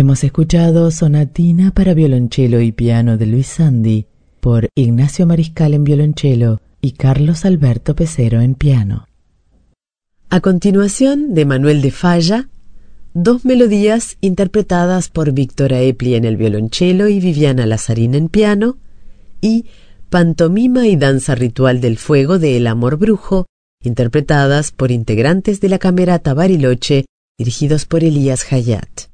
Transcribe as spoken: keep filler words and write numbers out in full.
Hemos escuchado Sonatina para violonchelo y piano de Luis Sandy por Ignacio Mariscal en violonchelo y Carlos Alberto Pesero en piano. A continuación, de Manuel de Falla, dos melodías interpretadas por Víctora Epli en el violonchelo y Viviana Lazarín en piano, y Pantomima y danza ritual del fuego de El amor brujo, interpretadas por integrantes de la Camerata Bariloche dirigidos por Elías Hayat.